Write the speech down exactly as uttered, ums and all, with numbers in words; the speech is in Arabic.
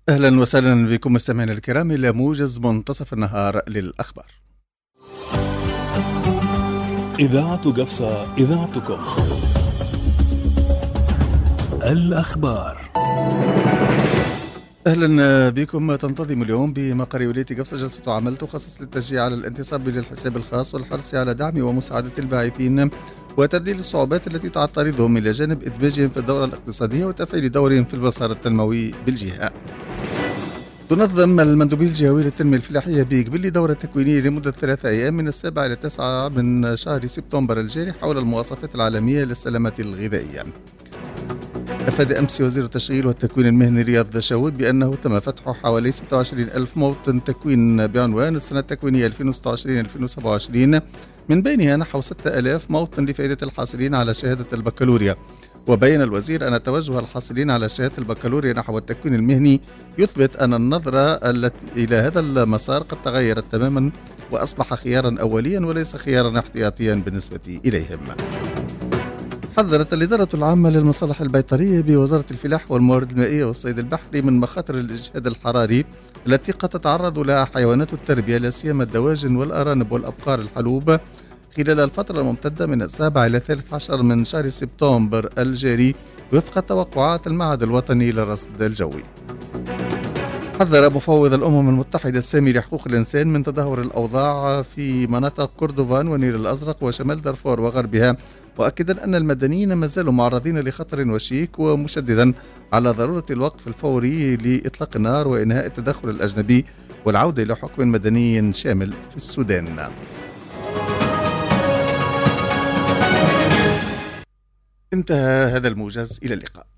أهلا وسهلا بكم مستمعينا الكرام إلى موجز منتصف النهار للأخبار. إذاعة قفصة، إذاعتكم. الأخبار. أهلا بكم. تنتظم اليوم بمقر ولاية قفصة جلسة عمل تخصص للتشجيع على الانتصاب للحساب الخاص والحرص على دعم ومساعدة الباعثين وتذليل الصعوبات التي تعترضهم إلى جانب إدماجهم في الدورة الاقتصادية وتفعيل دورهم في المسار التنموي بالجهة. تنظم المندوبية الجهوية للتنمية الفلاحية بإقبال دورة تكوينية لمدة ثلاثة أيام من السابع إلى التاسعة من شهر سبتمبر الجاري حول المواصفات العالمية للسلامة الغذائية. أفاد أمس وزير التشغيل والتكوين المهني رياض شاود بأنه تم فتح حوالي ستة وعشرين ألف موطن تكوين بعنوان السنة التكوينية ألفين وستة وعشرين ألفين وسبعة وعشرين، من بينها نحو ستة آلاف موطن لفائدة الحاصلين على شهادة البكالوريا. وبين الوزير أن توجه الحاصلين على شهادة البكالوريا نحو التكوين المهني يثبت أن النظرة التي إلى هذا المسار قد تغيرت تماما وأصبح خيارا أوليا وليس خيارا احتياطيا بالنسبة إليهم. حذرت الإدارة العامة للمصالح البيطرية بوزارة الفلاح والموارد المائية والصيد البحري من مخاطر الإجهاد الحراري التي قد تتعرض لها حيوانات التربية لا سيما الدواجن والأرانب والأبقار الحلوب خلال الفترة الممتدة من السابع إلى الثالث عشر من شهر سبتمبر الجاري وفق توقعات المعهد الوطني للرصد الجوي. حذر مفوض الأمم المتحدة السامي لحقوق الإنسان من تدهور الأوضاع في مناطق كردوفان والنيل الأزرق وشمال دارفور وغربها، مؤكدا أن المدنيين ما زالوا معرضين لخطر وشيك، ومشددا على ضرورة الوقف الفوري لإطلاق النار وإنهاء التدخل الأجنبي والعودة إلى حكم مدني شامل في السودان. انتهى هذا الموجز، إلى اللقاء.